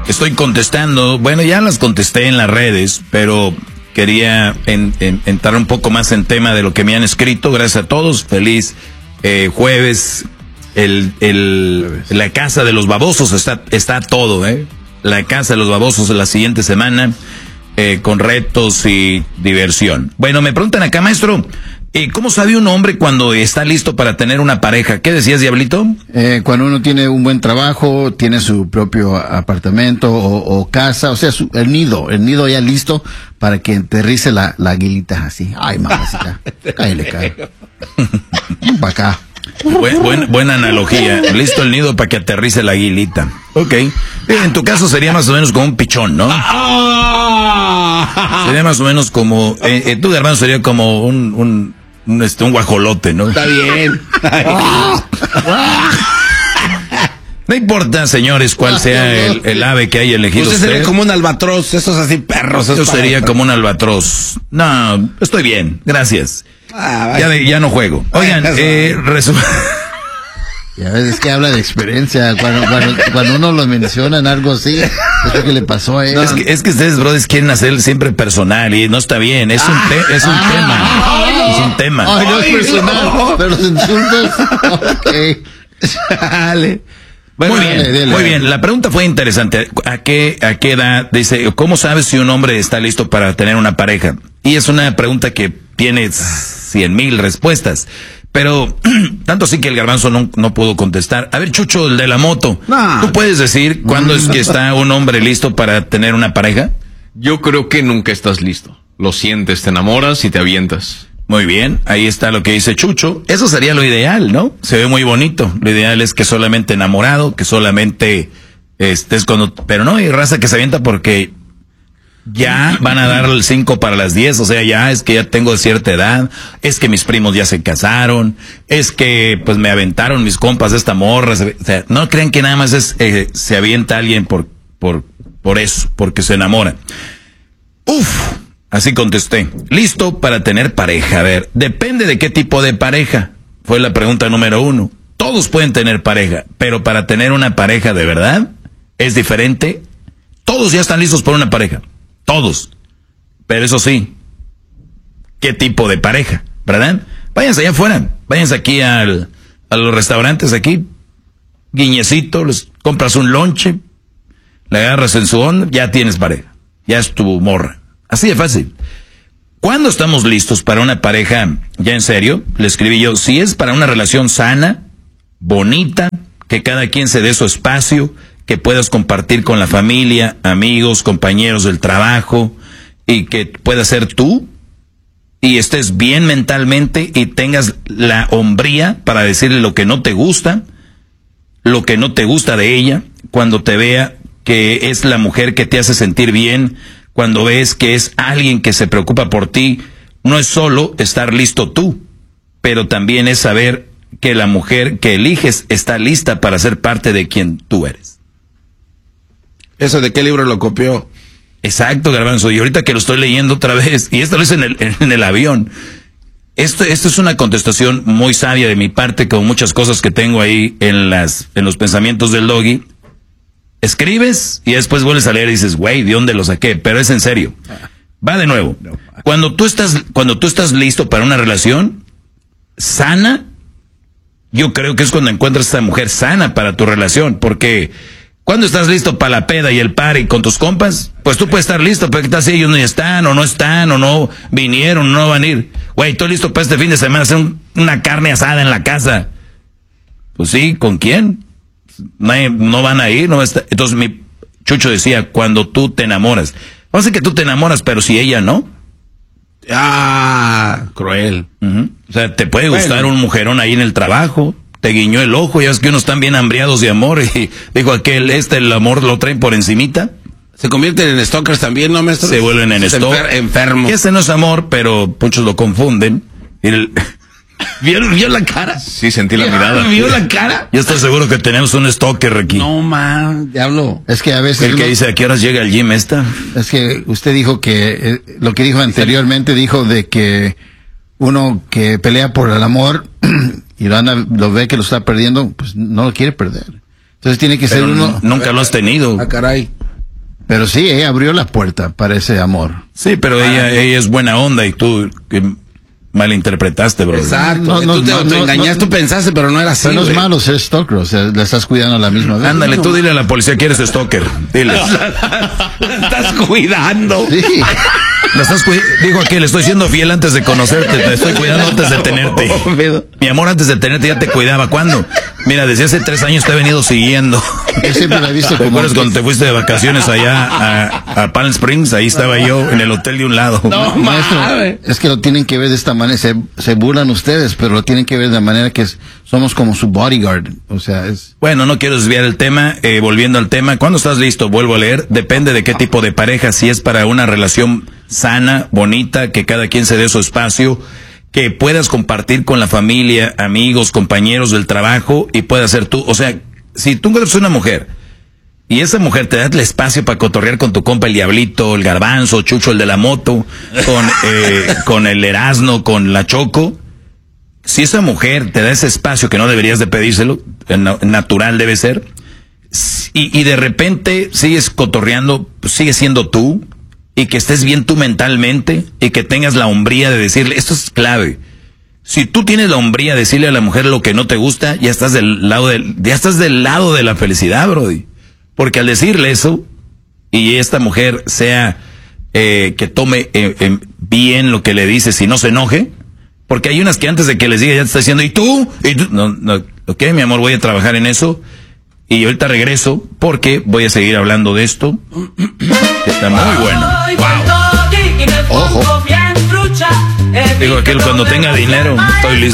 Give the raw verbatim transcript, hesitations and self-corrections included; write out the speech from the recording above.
estoy contestando, bueno, ya las contesté en las redes, pero quería en, en, entrar un poco más en tema de lo que me han escrito. Gracias a todos, feliz eh, jueves. El, el, la casa de los babosos está, está todo, ¿eh? La casa de los babosos la siguiente semana, eh, con retos y diversión. Bueno, me preguntan acá, maestro, eh, ¿cómo sabe un hombre cuando está listo para tener una pareja? ¿Qué decías, Diablito? Eh, cuando uno tiene un buen trabajo, tiene su propio apartamento o, o casa, o sea, su, el nido, el nido ya listo para que aterrice la, la aguilita así. Ay, mamacita, cállale, cállale. Para acá. Buen, buen, buena analogía. Listo el nido para que aterrice la aguilita. Ok. En tu caso sería más o menos como un pichón, ¿no? Sería más o menos como... Eh, eh, tu hermano sería como un, un, un, este, un guajolote, ¿no? Está bien. No importa, señores, cuál sea el, el ave que haya elegido usted. usted. Sería como un albatros, esos así perros. Yo sería como un albatros. No, estoy bien, gracias. Ah, ya, de, ya no juego. Oigan, eh, resu- Ya ves, es que habla de experiencia. Cuando, cuando, cuando uno lo menciona en algo así, es lo que le pasó a él. No, es, que, es que ustedes, brothers, quieren hacer siempre personal y no está bien. Es un, te- es un ah, tema. Ay, no. Es un tema. Ay, no es personal, no. Pero los insultos. Ok. Dale. Bueno, muy bien, dale, dale, muy dale. bien. La pregunta fue interesante. ¿A qué, a qué edad? Dice, ¿cómo sabes si un hombre está listo para tener una pareja? Y es una pregunta que tiene cien mil respuestas. Pero, tanto así que el garbanzo no, no pudo contestar. A ver, Chucho, el de la moto. No. ¿Tú puedes decir cuándo es que está un hombre listo para tener una pareja? Yo creo que nunca estás listo. Lo sientes, te enamoras y te avientas. Muy bien, ahí está lo que dice Chucho. Eso sería lo ideal, ¿no? Se ve muy bonito. Lo ideal es que solamente enamorado, que solamente estés cuando... Pero no, hay raza que se avienta porque ya van a dar el cinco para las diez. O sea, ya es que ya tengo cierta edad. Es que mis primos ya se casaron. Es que pues me aventaron mis compas de esta morra. O sea, no crean que nada más es eh, se avienta alguien por, por, por eso, porque se enamora. Uf. Así contesté. Listo para tener pareja. A ver, depende de qué tipo de pareja. Fue la pregunta número uno. Todos pueden tener pareja, pero para tener una pareja de verdad es diferente. Todos ya están listos para una pareja. Todos. Pero eso sí, ¿qué tipo de pareja? ¿Verdad? Váyanse allá afuera. Váyanse aquí al, a los restaurantes aquí. Guiñecito, les compras un lonche, le agarras en su onda, ya tienes pareja. Ya es tu morra. Así de fácil. ¿Cuándo estamos listos para una pareja ya en serio? Le escribí yo, si es para una relación sana, bonita, que cada quien se dé su espacio, que puedas compartir con la familia, amigos, compañeros del trabajo, y que puedas ser tú, y estés bien mentalmente y tengas la hombría para decirle lo que no te gusta, lo que no te gusta de ella, cuando te vea que es la mujer que te hace sentir bien, cuando ves que es alguien que se preocupa por ti. No es solo estar listo tú, pero también es saber que la mujer que eliges está lista para ser parte de quien tú eres. ¿Eso de qué libro lo copió? Exacto, Garbanzo, y ahorita que lo estoy leyendo otra vez, y esto lo hice en el, en el avión. Esto, esto es una contestación muy sabia de mi parte, como muchas cosas que tengo ahí en las, en los pensamientos del Doggy. Escribes y después vuelves a leer y dices, güey, ¿de dónde lo saqué? Pero es en serio. Va de nuevo. Cuando tú estás, cuando tú estás listo para una relación sana, yo creo que es cuando encuentras a esta mujer sana para tu relación, porque cuando estás listo para la peda y el party con tus compas, pues tú puedes estar listo, pero ¿qué tal si ellos no están, o no están, o no vinieron, o no van a ir? Güey, estoy listo para este fin de semana hacer un, una carne asada en la casa. Pues sí, ¿con quién? No, no van a ir, no va a estar. Entonces mi Chucho decía, cuando tú te enamoras, no sé que tú te enamoras, pero si ella no. Ah, cruel. Uh-huh. O sea, te puede gustar bueno. un mujerón ahí en el trabajo, te guiñó el ojo, ya es que unos están bien hambriados de amor, y dijo aquel, este el amor lo traen por encimita. Se convierten en stalkers también, ¿no, maestro? Se vuelven en stalkers. Enfer enfermos. Ese no es amor, pero muchos lo confunden. Y el... ¿Vio, ¿Vio la cara? Sí, sentí la mirada. ¿Vio la cara? Yo estoy seguro que tenemos un stalker aquí. No, man, diablo. Es que a veces... El que uno... dice, ¿a qué horas llega el gym esta? Es que usted dijo que... Eh, lo que dijo anteriormente, dijo de que uno que pelea por el amor y lo, anda, lo ve que lo está perdiendo, pues no lo quiere perder. Entonces tiene que Pero ser uno... Nunca lo has tenido. Ah, caray. Pero sí, ella abrió la puerta para ese amor. Sí, pero Ah, ella, ella es buena onda y tú que malinterpretaste, bro. Exacto. No, no, tú te no, autoengañaste, no, tú pensaste, pero no era así. Pero no es güey. malo ser stalker, o sea, la estás cuidando a la misma vez. Ándale, tú dile a la policía que eres stalker. Dile. La estás cuidando. Sí. La estás cuid- Digo aquí, le estoy siendo fiel antes de conocerte, te estoy cuidando antes de tenerte. Mi amor, antes de tenerte ya te cuidaba. ¿Cuándo? Mira, desde hace tres años te he venido siguiendo. Yo siempre la he visto ¿Te como... acuerdas cuando te fuiste de vacaciones allá a, a Palm Springs? Ahí estaba yo en el hotel de un lado. No, Maestro, mames. es que lo tienen que ver de esta manera, se, se burlan ustedes, pero lo tienen que ver de manera que es- somos como su bodyguard, o sea, es... Bueno, no quiero desviar el tema, eh, volviendo al tema, ¿cuándo estás listo? Vuelvo a leer, depende de qué tipo de pareja, si es para una relación sana, bonita, que cada quien se dé su espacio, que puedas compartir con la familia, amigos, compañeros del trabajo y puedas ser tú, o sea, si tú eres una mujer y esa mujer te da el espacio para cotorrear con tu compa el Diablito, el Garbanzo, Chucho el de la moto, con, eh, con el Erasno, con la Choco, si esa mujer te da ese espacio que no deberías de pedírselo, na- natural debe ser, y, y de repente sigues cotorreando, pues sigues siendo tú, y que estés bien tú mentalmente, y que tengas la hombría de decirle, esto es clave. Si tú tienes la hombría de decirle a la mujer lo que no te gusta, ya estás del lado del, ya estás del lado de la felicidad, brody. Porque al decirle eso, y esta mujer sea, eh, que tome eh, eh, bien lo que le dices y no se enoje, porque hay unas que antes de que les diga ya te está diciendo, ¿y tú? ¿Y tú? No, no, ok, mi amor, voy a trabajar en eso. Y ahorita regreso porque voy a seguir hablando de esto. Que está muy bueno. Ojo. Digo, aquel cuando tenga dinero, estoy listo.